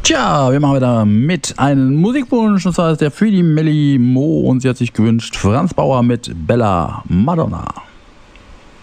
Tja, wir machen wieder mit einem Musikwunsch, und zwar ist der für die Melli Mo und sie hat sich gewünscht Franz Bauer mit Bella Madonna.